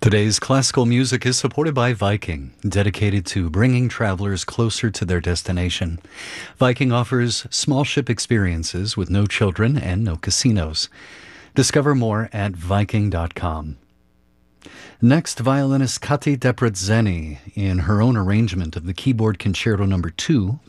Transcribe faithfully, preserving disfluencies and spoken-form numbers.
Today's classical music is supported by Viking, dedicated to bringing travelers closer to their destination. Viking offers small ship experiences with no children and no casinos. Discover more at viking dot com. Next, violinist Kati Depretzeni in her own arrangement of the Keyboard Concerto Number two